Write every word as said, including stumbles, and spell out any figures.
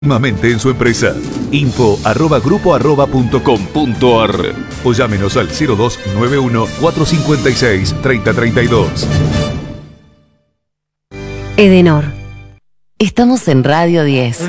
en su empresa. Info arroba grupo arroba punto com punto ar o llámenos al cero dos nueve uno cuatro cinco seis tres cero tres dos. Edenor. Estamos en Radio diez.